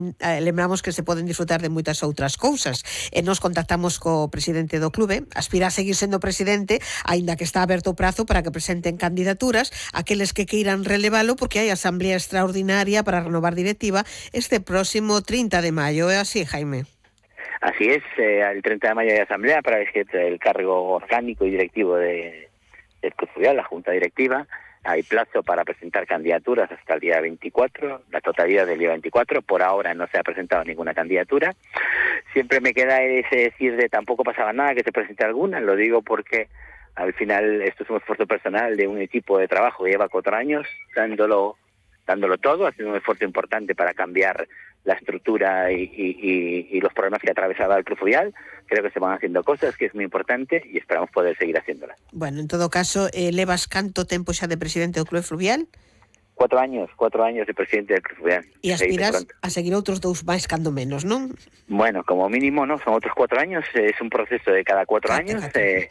lembramos que se poden disfrutar de moitas outras cousas. E nos contactamos co presidente do clube, aspira a seguir sendo presidente, aínda que está aberto o prazo para que presenten candidaturas aqueles que queiran relevalo, porque hai asamblea extraordinaria para renovar directiva este próximo 30 de maio. É así, Jaime? Así es, el 30 de mayo hay asamblea para elegir el cargo orgánico y directivo del Club Fluvial, la junta directiva. Hay plazo para presentar candidaturas hasta el día 24, la totalidad del día 24. Por ahora no se ha presentado ninguna candidatura. Siempre me queda ese decir de tampoco pasaba nada que se presente alguna. Lo digo porque al final esto es un esfuerzo personal de un equipo de trabajo que lleva 4 años dándolo todo, haciendo un esfuerzo importante para cambiar la estructura y los problemas que atravesaba el Club Fluvial. Creo que se van haciendo cosas, que es muy importante, y esperamos poder seguir haciéndolas. Bueno, en todo caso, levas canto tempo xa de presidente do Club Fluvial? 4 años de presidente del Club Fluvial. E aspiras a seguir outros 2 máis cando menos, non? Bueno, como mínimo, ¿no? Son otros 4 años, es un proceso de cada 4 años,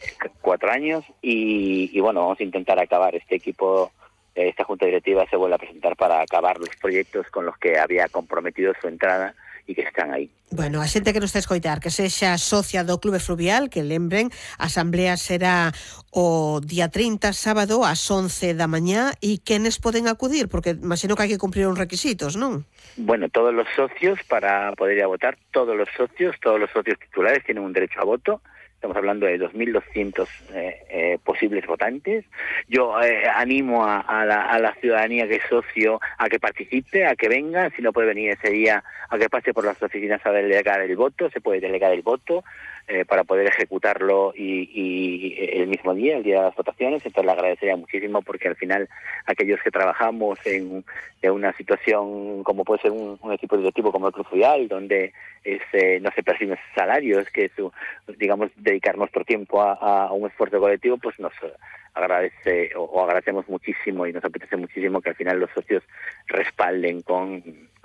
4 años, y bueno, vamos a intentar acabar este equipo. Esta junta directiva se vuelve a presentar para acabar los proyectos con los que había comprometido su entrada e que están aí. Bueno, a xente que nos está a escoitar, que sexa socia do Clube Fluvial, que lembren, a asamblea será o día 30, sábado, ás 11 da mañá, e quenes poden acudir? Porque imagino que hai que cumprir uns requisitos, non? Bueno, todos los socios para poder ir a votar, todos los socios titulares tienen un derecho a voto. Estamos hablando de 2.200 posibles votantes. Yo animo a la ciudadanía que es socio a que participe, a que venga. Si no puede venir ese día, a que pase por las oficinas a delegar el voto. Se puede delegar el voto para poder ejecutarlo y el mismo día, el día de las votaciones. Entonces le agradecería muchísimo, porque al final aquellos que trabajamos en una situación como puede ser un equipo directivo como el Club Fluvial, donde no se perciben salarios, que es, digamos, dedicar nuestro tiempo a un esfuerzo colectivo, pues nos agradece o agradecemos muchísimo, y nos apetece muchísimo que al final los socios respalden con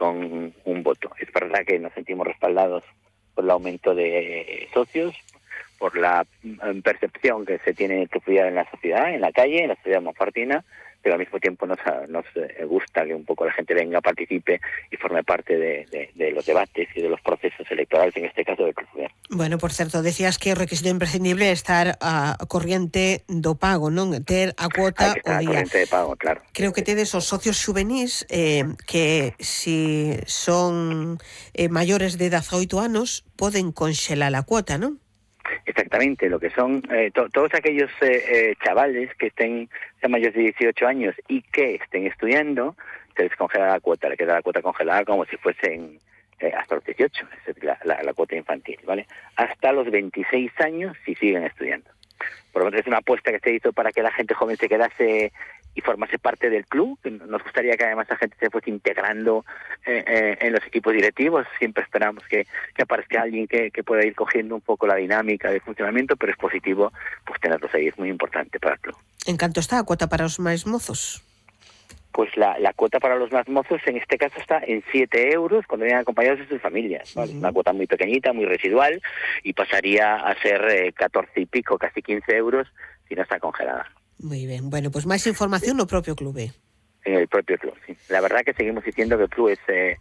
un voto. Es verdad que nos sentimos respaldados por el aumento de socios, por la percepción que se tiene que cuidar en la sociedad, en la calle, en la sociedad monfortina, pero al mismo tiempo nos gusta que un poco la gente venga, participe y forme parte de los debates y de los procesos electorales, en este caso del Club Fluvial. Bueno, por certo, decías que o requisito imprescindible é estar a corriente do pago, non? Ter a cuota o día. A corriente de pago, claro. Creo que tedes os socios xuvenís que si son maiores de 18 anos poden conxelar a cuota, non? Exactamente, lo que son todos aquellos chavales que sean mayores de 18 años y que estén estudiando, se les congela la cuota, le queda la cuota congelada como si fuesen hasta los 18, es la cuota infantil, ¿vale? Hasta los 26 años si siguen estudiando. Por lo tanto, es una apuesta que se hizo para que la gente joven se quedase y formase parte del club. Nos gustaría que además la gente se fuese integrando en los equipos directivos. Siempre esperamos que aparezca alguien que pueda ir cogiendo un poco la dinámica de funcionamiento, pero es positivo pues tenerlos ahí, es muy importante para el club. En canto está a cuota para os máis mozos? Pues la cuota para los más mozos en este caso está en 7 euros cuando vienen acompañados de sus familias, ¿vale? Una cuota muy pequeñita, muy residual, y pasaría a ser 14 y pico, casi 15 euros si no está congelada. Muy bien, bueno, pues máis información no propio clube. En el propio club, sí. La verdad que seguimos diciendo que el club es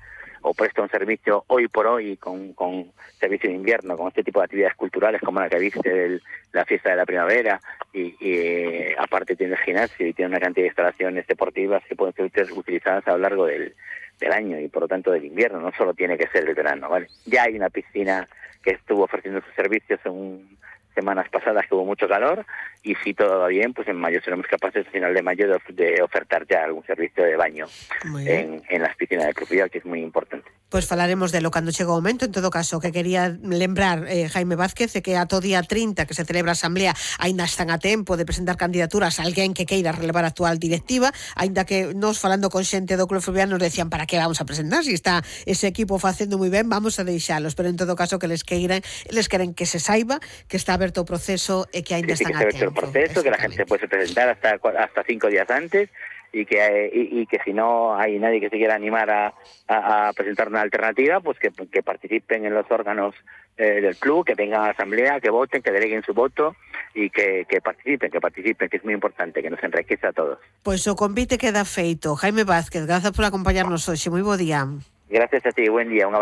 o presta un servicio hoy por hoy con servicio de invierno, con este tipo de actividades culturales como la que viste, la fiesta de la primavera, y aparte tiene el gimnasio y tiene una cantidad de instalaciones deportivas que pueden ser utilizadas a lo largo del año y por lo tanto del invierno, no solo tiene que ser el verano, ¿vale? Ya hay una piscina que estuvo ofreciendo sus servicios en semanas pasadas que hubo mucho calor, y si todo va bien, pues en mayo seremos capaces, a final de mayo, de ofertar ya algún servicio de baño en las piscinas del Club Fluvial, que es muy importante. Pois falaremos delo cando chegue o momento. En todo caso, que quería lembrar, Jaime Vázquez, que a todo día 30 que se celebra a Asamblea aínda están a tempo de presentar candidaturas a alguén que queira relevar a actual directiva, aínda que nos falando con xente do Club Fluvial nos decían para que vamos a presentar, si está ese equipo facendo moi ben, vamos a deixalos, pero en todo caso que les queren que se saiba que está aberto o proceso e que aínda están a tempo. Que está aberto o proceso, que la gente puede presentar hasta 5 días antes, y que si no hay nadie que se quiera animar a presentar una alternativa, pues que participen en los órganos del club, que vengan a la asamblea, que voten, que deleguen su voto y que participen, que es muy importante, que nos enriquece a todos. Pois o convite queda feito. Jaime Vázquez, gracias por acompañarnos hoxe. Moi bo día. Gracias a ti, buen día. Un abrazo.